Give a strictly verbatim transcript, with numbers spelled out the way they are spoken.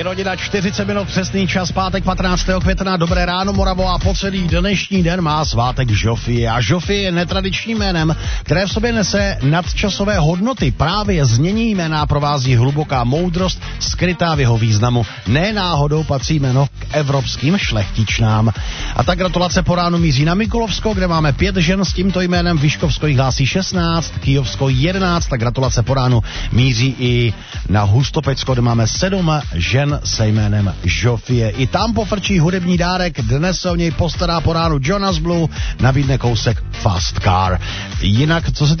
hodina čtyřicet minut přesný čas, pátek patnáctého května, dobré ráno Moravo a po celý dnešní den má svátek Žofie. A Žofie je netradičním jménem, které v sobě nese nadčasové hodnoty. Právě znění jména provází hluboká moudrost, skrytá v jeho významu. Ne náhodou patří jméno k evropským šlechtičnám. A tak gratulace po ránu míří na Mikulovsko, kde máme pět žen s tímto jménem, Vyškovsko jich hlásí šestnáct, Kyjovsko jedenáct, tak gratulace po ránu míří i na Hustopečsko, kde máme sedm žen se jménem Žofie. I tam pofrčí hudební dárek, dnes se o něj postará po ránu Jonas Blue, nabídne kousek Fast Car. Jinak, co se